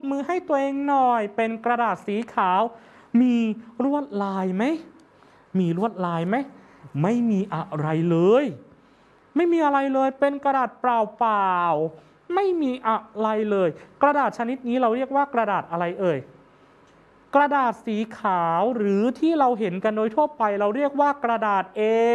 มือให้ตัวเองหน่อยเป็นกระดาษสีขาวมีลวดลายไหมมีลวดลายไหมไม่มีอะไรเลยไม่มีอะไรเลยเป็นกระดาษเปล่าๆไม่มีอะไรเลยกระดาษชนิดนี้เราเรียกว่ากระดาษอะไรเอ่ยกระดาษสีขาวหรือที่เราเห็นกันโดยทั่วไปเราเรียกว่ากระดาษ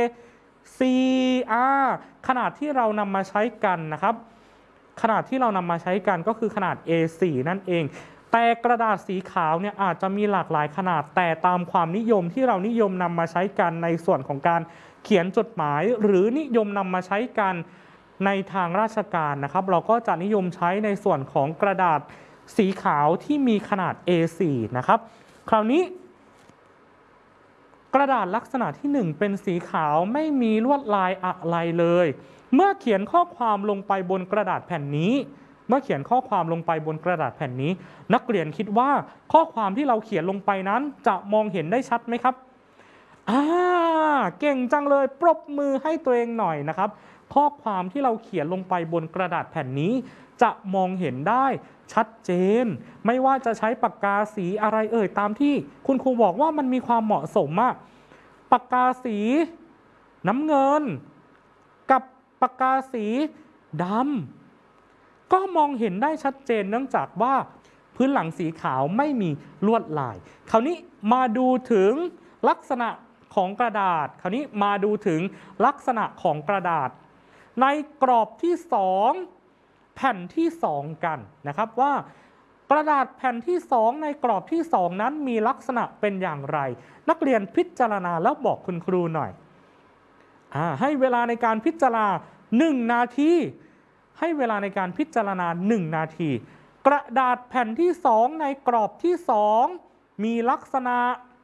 A4 ขนาดที่เรานำมาใช้กันนะครับขนาดที่เรานำมาใช้กันก็คือขนาด A4 นั่นเองแต่กระดาษสีขาวเนี่ยอาจจะมีหลากหลายขนาดแต่ตามความนิยมที่เรานิยมนำมาใช้กันในส่วนของการเขียนจดหมายหรือนิยมนำมาใช้กันในทางราชการนะครับเราก็จะนิยมใช้ในส่วนของกระดาษสีขาวที่มีขนาด A4 นะครับคราวนี้กระดาษลักษณะที่1เป็นสีขาวไม่มีลวดลายอะไรเลยเมื่อเขียนข้อความลงไปบนกระดาษแผ่นนี้เมื่อเขียนข้อความลงไปบนกระดาษแผ่นนี้นักเรียนคิดว่าข้อความที่เราเขียนลงไปนั้นจะมองเห็นได้ชัดไหมครับเก่งจังเลยปรบมือให้ตัวเองหน่อยนะครับข้อความที่เราเขียนลงไปบนกระดาษแผ่นนี้จะมองเห็นได้ชัดเจนไม่ว่าจะใช้ปากกาสีอะไรเอ่ยตามที่คุณครูบอกว่ามันมีความเหมาะสมปากกาสีน้ำเงินกับปากกาสีดำก็มองเห็นได้ชัดเจนเนื่องจากว่าพื้นหลังสีขาวไม่มีลวดลายคราวนี้มาดูถึงลักษณะของกระดาษคราวนี้มาดูถึงลักษณะของกระดาษในกรอบที่2แผ่นที่2กันนะครับว่ากระดาษแผ่นที่2ในกรอบที่2นั้นมีลักษณะเป็นอย่างไรนักเรียนพิจารณาแล้วบอกคุณครูหน่อยให้เวลาในการพิจารณา1นาทีให้เวลาในการพิจารณา1นาทีกระดาษแผ่นที่2ในกรอบที่2มีลักษณะ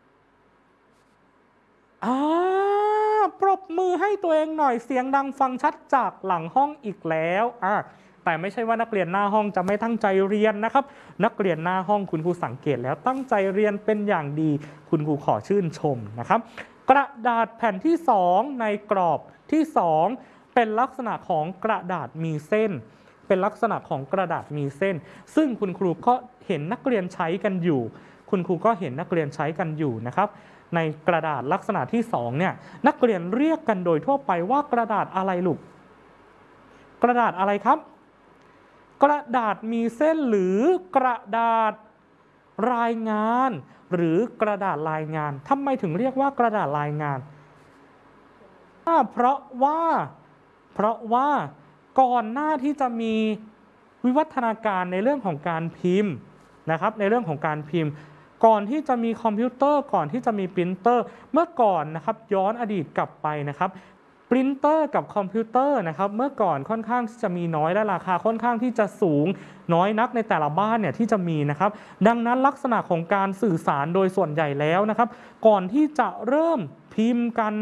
ปรบมือให้ตัวเองหน่อยเสียงดังฟังชัดจากหลังห้องอีกแล้วแต่ไม่ใช่ว่านักเรียนหน้าห้องจะไม่ตั้งใจเรียนนะครับนักเรียนหน้าห้องคุณครูสังเกตแล้วตั้งใจเรียนเป็นอย่างดีคุณครูขอชื่นชมนะครับกระดาษแผ่นที่2ในกรอบที่2เป็นลักษณะของกระดาษมีเส้นเป็นลักษณะของกระดาษมีเส้นซึ่งคุณครูก็เห็นนักเรียนใช้กันอยู่คุณครูก็เห็นนักเรียนใช้กันอยู่นะครับในกระดาษลักษณะที่2เนี่ยนักเรียนเรียกกันโดยทั่วไปว่ากระดาษอะไรลูกกระดาษอะไรครับกระดาษมีเส้นหรือกระดาษรายงานหรือกระดาษรายงานทำไมถึงเรียกว่ากระดาษรายงานเพราะว่าก่อนหน้าที่จะมีวิวัฒนาการในเรื่องของการพิมพ์นะครับในเรื่องของการพิมพ์ก่อนที่จะมีคอมพิวเตอร์ก่อนที่จะมีปรินเตอร์เมื่อก่อนนะครับย้อนอดีตกลับไปนะครับปรินเตอร์กับคอมพิวเตอร์นะครับเมื่อก่อนค่อนข้างที่จะมีน้อยและราคาค่อนข้างที่จะสูงน้อยนักในแต่ละบ้านเนี่ยที่จะมีนะครับดังนั้นลักษณะของการสื่อสารโดยส่วนใหญ่แล้วนะครับก่อนที่จะเริ่มพิมพ์กัน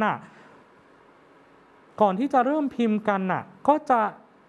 ก็จะ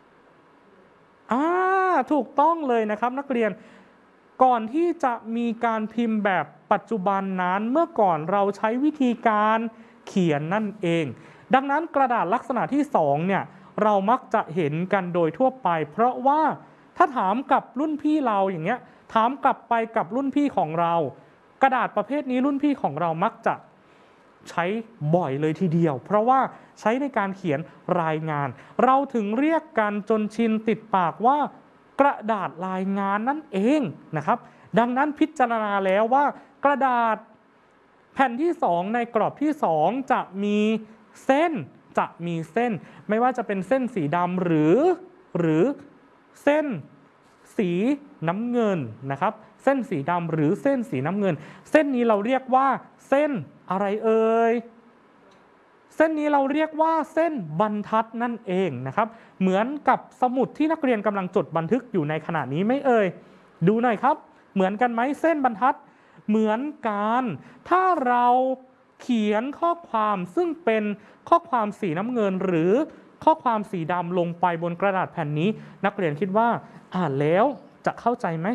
ถูกต้องเลยนะครับนักเรียนก่อนที่จะมีการพิมพ์แบบปัจจุบันนั้นเมื่อก่อนเราใช้วิธีการเขียนนั่นเองดังนั้นกระดาษลักษณะที่2เนี่ยเรามักจะเห็นกันโดยทั่วไปเพราะว่าถ้าถามกับรุ่นพี่เราอย่างเงี้ยถามกลับไปกับรุ่นพี่ของเรากระดาษประเภทนี้รุ่นพี่ของเรามักจะใช้บ่อยเลยทีเดียวเพราะว่าใช้ในการเขียนรายงานเราถึงเรียกกันจนชินติดปากว่ากระดาษรายงานนั่นเองนะครับดังนั้นพิจารณาแล้วว่ากระดาษแผ่นที่2ในกรอบที่2จะมีเส้นไม่ว่าจะเป็นเส้นสีดำหรือเส้นสีน้ำเงินนะครับเส้นสีดำหรือเส้นสีน้ำเงินเส้นนี้เราเรียกว่าเส้นอะไรเอ่ยเส้นนี้เราเรียกว่าเส้นบรรทัดนั่นเองนะครับเหมือนกับสมุดที่นักเรียนกำลังจดบันทึกอยู่ในขณะนี้ไม่เอ่ยดูหน่อยครับเหมือนกันไหมเส้นบรรทัดเหมือนกันถ้าเราเขียนข้อความซึ่งเป็นข้อความสีน้ำเงินหรือข้อความสีดำลงไปบนกระดาษแผ่นนี้นักเรียนคิดว่าอ่านแล้วจะเข้าใจไหม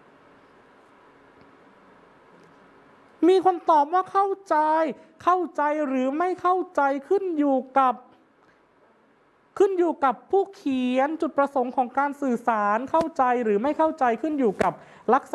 มีคนตอบว่าเข้าใจหรือไม่เข้าใจขึ้นอยู่กับขึ้นอยู่กับผู้เขียนจุดประสงค์ของการสื่อสารเข้าใจหรือไม่เข้าใจขึ้นอยู่กับลักษณะ